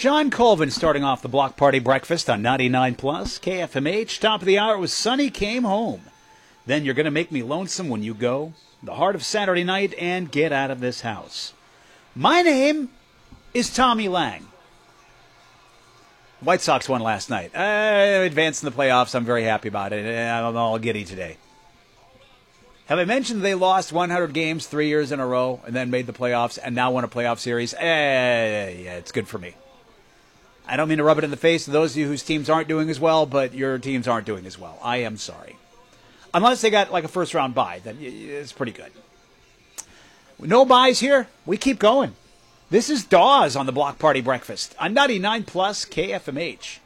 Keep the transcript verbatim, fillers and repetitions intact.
Sean Colvin starting off the Block Party Breakfast on ninety-nine plus K F M H. Top of the hour was Sonny Came Home. Then You're Gonna Make Me Lonesome When You Go, The Heart of Saturday Night, and Get Out of This House. My name is Tommy Lang. White Sox won last night. Uh, advanced in the playoffs. I'm very happy about it. I'm all giddy today. Have I mentioned they lost one hundred games three years in a row and then made the playoffs and now won a playoff series? Eh, yeah, it's good for me. I don't mean to rub it in the face of those of you whose teams aren't doing as well, but your teams aren't doing as well. I am sorry. Unless they got like a first-round bye, then it's pretty good. No buys here. We keep going. This is Dawes on the Block Party Breakfast on ninety-nine plus K F M H.